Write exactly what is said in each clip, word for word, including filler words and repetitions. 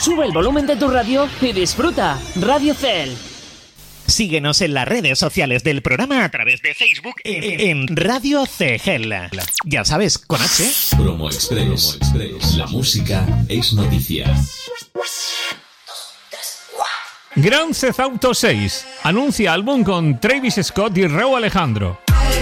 Sube el volumen de tu radio y disfruta. Radio Cel. Síguenos en las redes sociales del programa a través de Facebook en, en Radio C G L. Ya sabes, con H. Promo Express. Promo Express. La música es noticia. Grand Theft Auto seis anuncia álbum con Travis Scott y Rauw Alejandro.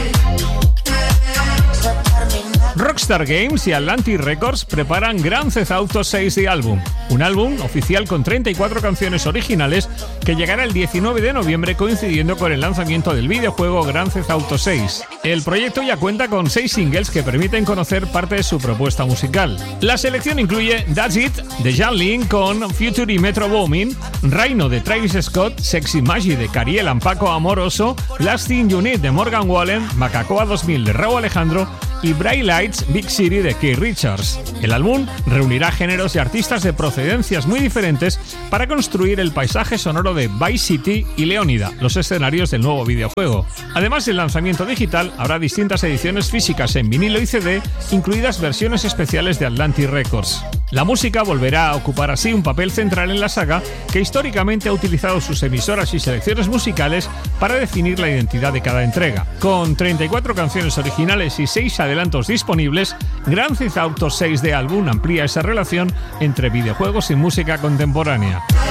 Rockstar Games y Atlantic Records preparan Grand Theft Auto seis de álbum, un álbum oficial con treinta y cuatro canciones originales que llegará el diecinueve de noviembre coincidiendo con el lanzamiento del videojuego Grand Theft Auto seis. El proyecto ya cuenta con seis singles que permiten conocer parte de su propuesta musical. La selección incluye That's It de Jan Lin con Future y Metro Boomin, Rhino de Travis Scott, Sexy Maggie de Cariel Ampaco Amoroso, Last Thing You Need de Morgan Wallen, Macacoa dos mil de Rauw Alejandro y Bright Lights Big City de Keith Richards. El álbum reunirá géneros y artistas de procedencias muy diferentes para construir el paisaje sonoro de Vice City y Leónida, los escenarios del nuevo videojuego. Además del lanzamiento digital, habrá distintas ediciones físicas en vinilo y C D, incluidas versiones especiales de Atlantic Records. La música volverá a ocupar así un papel central en la saga, que históricamente ha utilizado sus emisoras y selecciones musicales para definir la identidad de cada entrega. Con treinta y cuatro canciones originales y seis adelantos disponibles, Grand Theft Auto seis de álbum amplía esa relación entre videojuegos y música contemporánea.